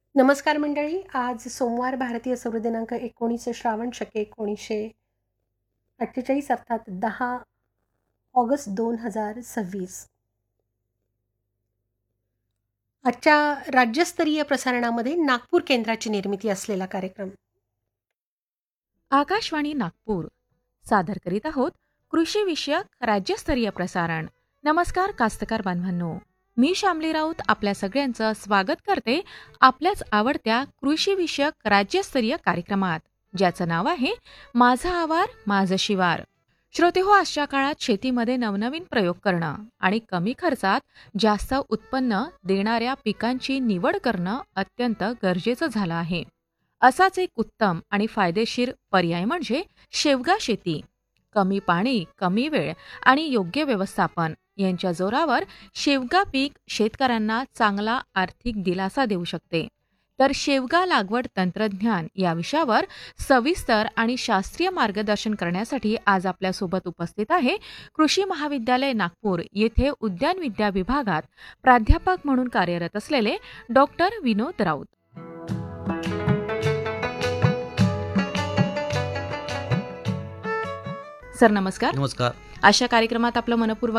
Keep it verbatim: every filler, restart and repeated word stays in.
नमस्कार मंडळी. आज सोमवार, भारतीय सौर दिनांक एकोणीस श्रावण शके एकोणीसशे अठ्ठेचाळीस अर्थात दहा ऑगस्ट दोन हजार सव्वीस. आजच्या राज्यस्तरीय प्रसारणामध्ये नागपूर केंद्राची निर्मिती असलेला कार्यक्रम. आकाशवाणी नागपूर सादर करीत आहोत कृषी विषयक राज्यस्तरीय प्रसारण. नमस्कार कास्तकार बांधवांनो, मी श्यामली राऊत आपल्या सगळ्यांचं स्वागत करते आपल्याच आवडत्या कृषी विषयक राज्यस्तरीय कार्यक्रमात, ज्याचं नाव आहे माझा आवार माझं शिवार. श्रोते हो, आजच्या काळात शेतीमध्ये नवनवीन प्रयोग करणं आणि कमी खर्चात जास्त उत्पन्न देणाऱ्या पिकांची निवड करणं अत्यंत गरजेचं झालं आहे. असाच एक उत्तम आणि फायदेशीर पर्याय म्हणजे शेवगा शेती. कमी पाणी, कमी वेळ आणि योग्य व्यवस्थापन यांच्या जोरावर शेवगा पीक शेतकऱ्यांना चांगला आर्थिक दिलासा देऊ शकते. तर शेवगा लागवड तंत्रज्ञान या विषयावर सविस्तर आणि शास्त्रीय मार्गदर्शन करण्यासाठी आज आपल्यासोबत उपस्थित आहे कृषी महाविद्यालय नागपूर येथे उद्यान विद्या विभागात प्राध्यापक म्हणून कार्यरत असलेले डॉक्टर विनोद राऊत. सर नमस्कार. नमस्कार. अशा कार्यक्रमात आपलं मनपूर्वक